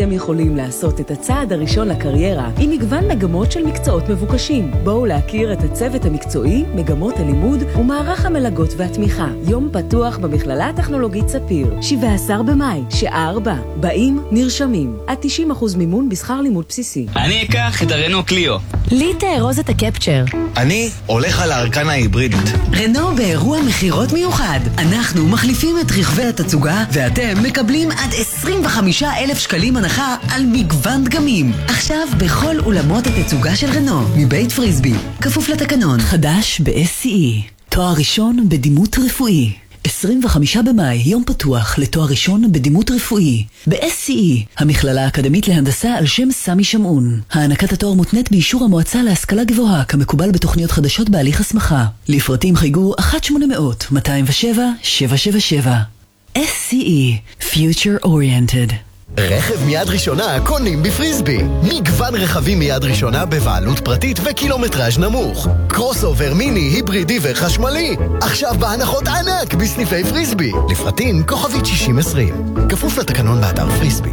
אתם יכולים לעשות את הצעד הראשון לקריירה עם מגוון מגמות של מקצועות מבוקשים. בואו להכיר את הצוות המקצועי, מגמות הלימוד ומערך המלגות והתמיכה. יום פתוח במכללה הטכנולוגית ספיר, 17 במאי, שעה 4. באים, נרשמים. עד 90% מימון בשכר לימוד בסיסי. אני אקח את הרנו קליו. לי תארוז את הקפצ'ר. אני הולך על הארקנה ההיברידית. רנו באירוע מחירות מיוחד. אנחנו מחליפים את רכבי התצוגה ואתם מקבלים עד 25,000 שקלים הנחה על מגוון דגמים. עכשיו בכל אולמות התצוגה של רנו, מבית פריסבי, כפוף לתקנון. חדש ב-SCE, תואר ראשון בדימות רפואי. 25 במאי, יום פתוח לתואר ראשון בדימות רפואי. ב-SCE, המכללה האקדמית להנדסה על שם סמי שמעון. הענקת התואר מותנית באישור המועצה להשכלה גבוהה, כמקובל בתוכניות חדשות בהליך הסמכה. לפרטים חייגו 1-800-207-777. SCE, Future Oriented. רכב מיד ראשונה קונים בפריסבי. מגוון רכבים מיד ראשונה בבעלות פרטית וקילומטראז' נמוך. קרוס אובר מיני, היברידי וחשמלי. עכשיו בהנחות ענק בסניפי פריסבי. לפרטים כוכבית 6020. כפוף לתקנון באתר פריסבי.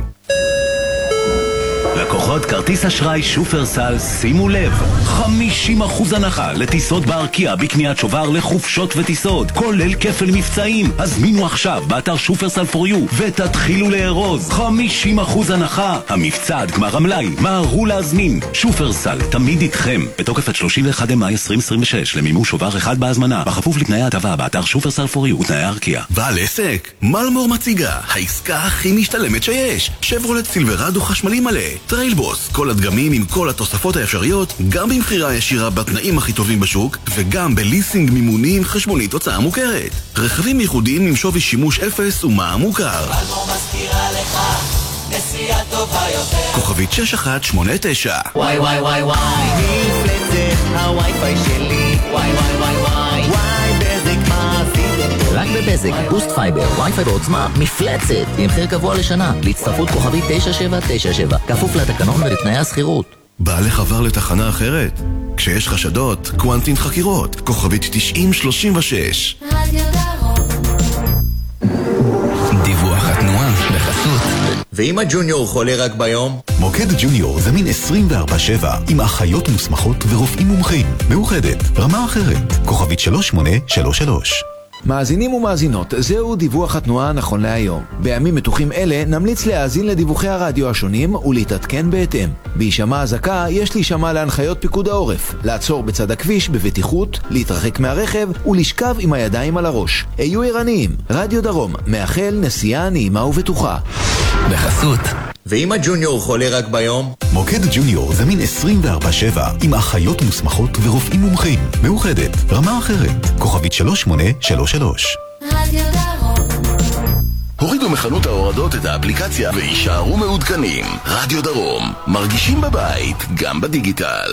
לקוחות כרטיס אשראי שופרסל, שימו לב, 50% הנחה לטיסות בארקיע בקניית שובר לחופשות וטיסות, כולל כפל מבצעים. הזמינו עכשיו באתר שופרסל פור יו ותתחילו לארוז. 50% הנחה. המבצע עד גמר המלאי, מהרו להזמין. שופרסל, תמיד איתכם. בתוקף עד 31 במאי 2026 למימוש שובר אחד בהזמנה, בכפוף לתנאי ההטבה באתר שופרסל פור יו ותנאי ארקיע. בעל עסק, מלמור מציגה העסקה הכי משתלמת שיש. שברולט סילברדו חשמלי מלא, טריילבוס, כל הדגמים עם כל התוספות האפשריות, גם במחירה ישירה בתנאים הכי טובים בשוק, וגם בליסינג מימוני עם חשבונית הוצאה מוכרת. רכבים ייחודיים עם שווי שימוש אפס ומע"מ מוכר. מלמור מזכירה לך נסיעה טובה יותר. כוכבית 6189. וואי וואי וואי וואי, מפלצת הווי-פיי שלי. וואי וואי וואי וואי, וואי בזק מה עשיתם? רק בבזק, בוסט פייבר, וי-פיי בעוצמה, מפלצת, במחיר קבוע לשנה, להצטרפות כוכבית 9797, כפוף לתקנון ולתנאי הסחירות. בעלך עבר לתחנה אחרת? כשיש חשדות, קוונטין חקירות, כוכבית 9036. דיווח התנועה בחסות. ואם הג'וניור חולה רק ביום? מוקד ג'וניור זמין 24/7 עם אחיות מוסמכות ורופאים מומחים. מאוחדת, רמה אחרת, כוכבית 3833. מאזינים ומאזינות, זהו דיווח התנועה נכון להיום. בימים מתוחים אלה נמליץ להאזין לדיווחי הרדיו השונים ולהתעדכן בהתאם. בהישמע הזקה יש להישמע להנחיות פיקוד העורף, לעצור בצד הכביש בבטיחות, להתרחק מהרכב ולשכב עם הידיים על הראש. היו ערניים, רדיו דרום מאחל נסיעה נעימה ובטוחה. בחסות. ואם הג'וניור חולה רק ביום? מוקד ג'וניור זמין 24/7 עם אחיות מוסמכות ורופאים מומחים. מאוחדת, רמה אחרת, כוכבית 3833. הורידו מחנות ההורדות את האפליקציה וישארו מעודכנים. רדיו דרום, מרגישים בבית, גם בדיגיטל.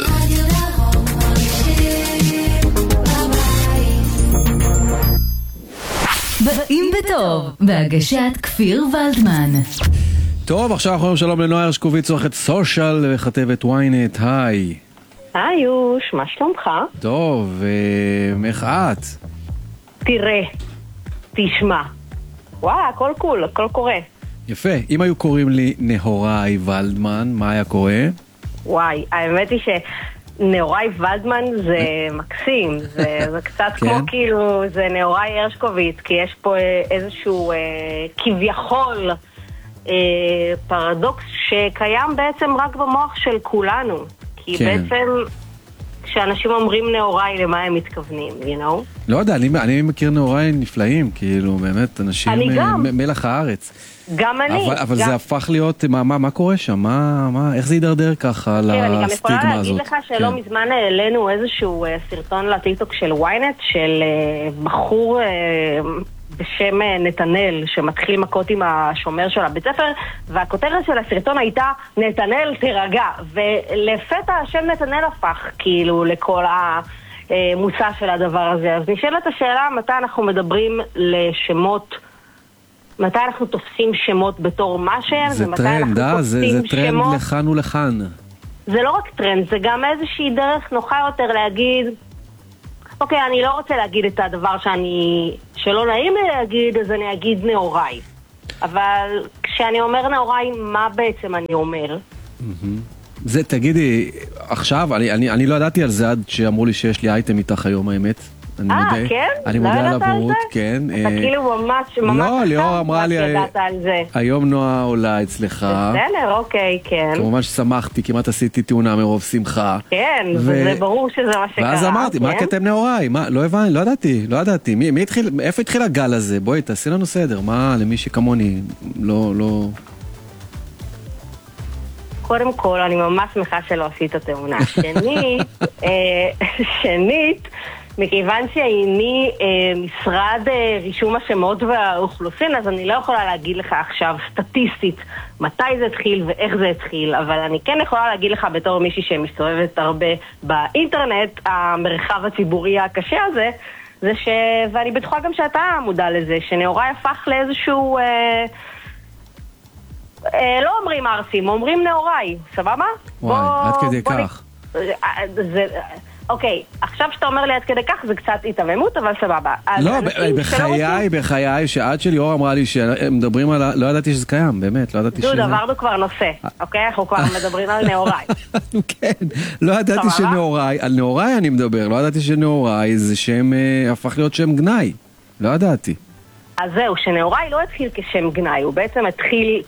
באים בטוב, בהגשת כפיר ולדמן. טוב, עכשיו אנחנו אומרים שלום לנועה הרשקוביץ, עורכת סושיאל וכתבת ynet. היי. היי יוש, מה שלומך? טוב, איך את? תראה, תשמע. וואי, הכל קול, הכל קורה. יפה, אם היו קוראים לי נהוראי ולדמן, מה היה קורה? וואי, האמת היא שנהוראי ולדמן זה מקסים, זה קצת כמו כאילו, זה נהוראי הרשקוביץ, כי יש פה איזשהו כביכול פרדוקס שקיים בעצם רק במוח של כולנו. כי בעצם כשאנשים אומרים נהוראי, למה הם מתכוונים, you know? לא יודע, אני מכיר נהוראי נפלאים, כאילו באמת אנשים מלח הארץ. גם אני. אבל זה הפך להיות, מה קורה שם? איך זה יידרדר ככה לסטיגמה הזאת? אני גם יכולה להגיד לך שלא מזמן העלינו איזשהו סרטון לטיקטוק של ynet, של בחור בשם נתנאל, שמתחיל מכות עם השומר של הבית ספר, והכותרת של הסרטון הייתה, נתנאל תירגע, ולפתע השם נתנאל הפך כאילו לכל המוצא של הדבר הזה. אז נשאלת השאלה, מתי אנחנו מדברים לשמות, מתי אנחנו תופסים שמות בתור מה שהם, זה טרנד, זה טרנד לכאן ולכאן. זה לא רק טרנד, זה גם איזושהי דרך נוחה יותר להגיד, אוקיי, אני לא רוצה להגיד את הדבר שלא נעים לי להגיד, אז אני אגיד נהוראי. אבל כשאני אומר נאוריי, מה בעצם אני אומר? זה, תגידי, עכשיו, אני לא ידעתי על זה עד שאמרו לי שיש לי אייטם איתך היום, האמת. כן? אני מודה על הבורות, כן. אתה כאילו ממש לא, ליאור אמרה לי, ידעת על זה. היום נועה עולה אצלך. בסדר, אוקיי, כן. כמובן ששמחתי, כמעט עשיתי תאונה מרוב שמחה. כן, וזה ברור שזה מה שקרה. ואז אמרתי, מה כתם נאוריי? לא הבנתי, לא ידעתי. איפה התחיל הגל הזה? בואי, תעשי לנו סדר. מה, למי שכמוני, לא... קודם כל, אני ממש שמחה שלא עשית תאונה. שנית, מכיוון שהייני משרד רישום השמות והאוכלוסין, אז אני לא יכולה להגיד לך עכשיו סטטיסטית מתי זה התחיל ואיך זה התחיל, אבל אני כן יכולה להגיד לך בתור מישהי שמסתובבת הרבה באינטרנט, המרחב הציבורי הקשה הזה, ואני בטוחה גם שאתה מודע לזה, שנאוריי הפך לאיזשהו... לא אומרים ארסים, אומרים נאוריי, סבבה? וואי, עד כדי כך. אוקיי, עכשיו שאתה אומר לי עד כדי כך זה קצת התאממות, אבל סבבה. לא, בחיי, שעד שליאור אמרה לי שמדברים על... לא ידעתי שזה קיים, באמת, לא ידעתי שזה... דוד, עברנו כבר נושא, אוקיי? אנחנו כבר מדברים על נאוריי. כן, לא ידעתי שנאוריי, על נאוריי אני מדבר, לא ידעתי שנאוריי זה שם, הפך להיות שם גנאי, לא ידעתי. אז זהו, שנאוריי לא התחיל כשם גנאי, הוא בעצם התחיל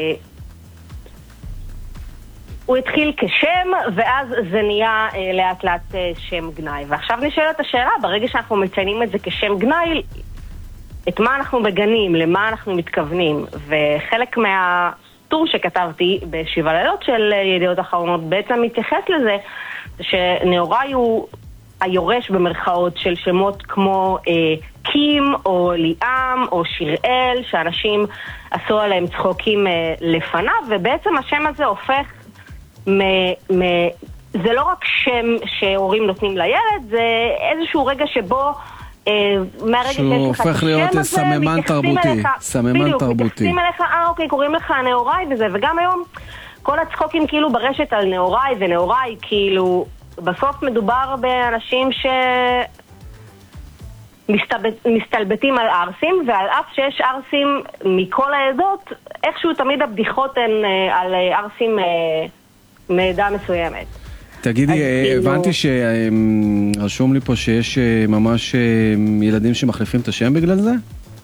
הוא התחיל כשם, ואז זה נהיה לאט לאט שם גנאי. ועכשיו נשאלת השאלה, ברגע שאנחנו מציינים את זה כשם גנאי, את מה אנחנו מגנים, למה אנחנו מתכוונים. וחלק מהטור שכתבתי בשבעה לילות של ידיעות אחרונות בעצם מתייחס לזה, שנאוריי הוא היורש במרכאות של שמות כמו קים או ליאם או שיראל, שאנשים עשו עליהם צחוקים לפניו, ובעצם השם הזה הופך זה לא רק שם שהורים נותנים לילד, זה איזשהו רגע שבו מהרגע שהוא הופך להיות סממן תרבותי, סממן תרבותי. מתייחסים אליך, אוקיי, קוראים לך נאוריי וזה, וגם היום כל הצחוקים כאילו ברשת על נאוריי ונאוריי, כאילו בסוף מדובר באנשים מסתלבטים על ארסים, ועל אף שיש ארסים מכל העדות, איכשהו תמיד הבדיחות הן על ארסים מעדה מסוימת. תגידי, הבנתי שרשום לי פה שיש ממש ילדים שמחליפים את השם בגלל זה?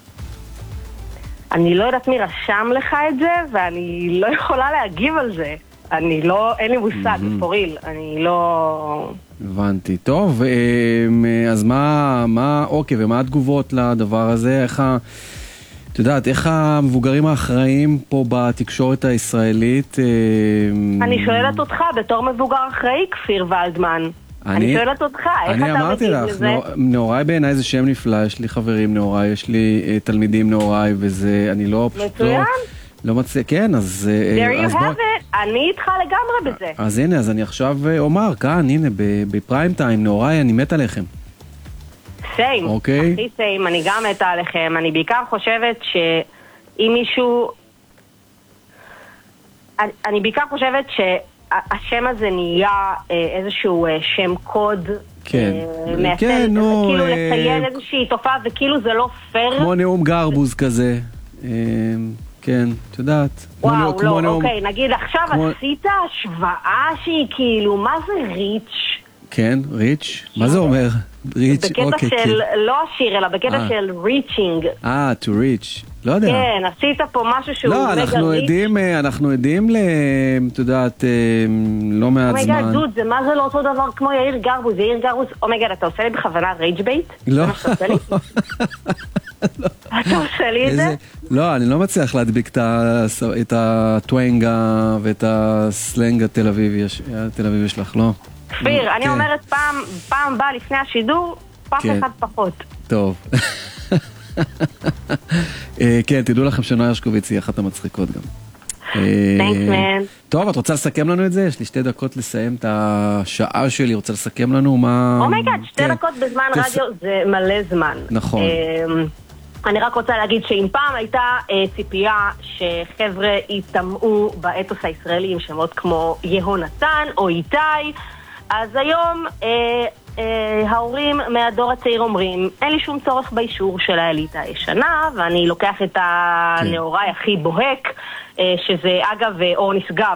אני לא יודעת מי רשם לך את זה, ואני לא יכולה להגיב על זה. אין לי מושג, פוריל, אני לא... הבנתי, טוב, אז אוקיי, ומה התגובות לדבר הזה? את יודעת, איך המבוגרים האחראים פה בתקשורת הישראלית? אני שואלת אותך, בתור מבוגר אחראי, כפיר ולדמן. אני שואלת אותך, איך אתה מגיב לזה? נאוריי בעיניי זה שם נפלא, יש לי חברים נאוריי, יש לי תלמידים נאוריי, וזה, אני לא... מצוין. לא מצא, כן, אז... There you have it, אני איתך לגמרי בזה. אז הנה, אז אני עכשיו אומר, כאן, הנה, בפריים טיים, נאוריי, אני מת עליכם. סיים, אוקיי. הכי סיים, אני גם מתה עליכם. אני בעיקר חושבת שאם מישהו... אני בעיקר חושבת שהשם הזה נהיה איזשהו שם קוד. כן, כן, נו... כאילו לציין איזושהי תופעה, וכאילו זה לא פייר. כמו נאום גרבוז כזה. כן, את יודעת. וואו, לא, אוקיי, נגיד עכשיו עשית השוואה שהיא כאילו, מה זה ריץ'? כן, ריץ'? מה זה אומר? ריץ', אוקיי, כן. בקטע של, לא עשיר, אלא בקטע של ריצ'ינג. to reach, לא יודע. כן, עשית פה משהו שהוא מגה ריץ'. לא, אנחנו עדים את יודעת, לא מעט זמן. אומייגד, דוד, זה מה זה לא אותו דבר כמו יאיר גרבוז, יאיר גרבוז, אומייגד, אתה עושה לי בכוונה רייג' בייט? לא. אתה עושה לי את זה? לא, אני לא מצליח להדביק את הטואנגה ואת הסלנג התל אביבי שלך, לא. כפיר, אני אומרת פעם באה לפני השידור, פעם אחד פחות. טוב. כן, תדעו לכם שנועה הרשקוביץ היא אחת המצחיקות גם. Thanks, man. טוב, את רוצה לסכם לנו את זה? יש לי 2 דקות לסיים את השעה שלי, רוצה לסכם לנו מה... אומייגד, 2 דקות בזמן רדיו זה מלא זמן. נכון. אני רק רוצה להגיד שאם פעם הייתה ציפייה שחבר'ה יתמעו באתוס הישראלי עם שמות כמו יהונתן או איתי, אז היום ההורים מהדור הצעיר אומרים, אין לי שום צורך באישור של האליטה הישנה, ואני לוקח את הנאורי הכי בוהק, שזה אגב אור נשגב,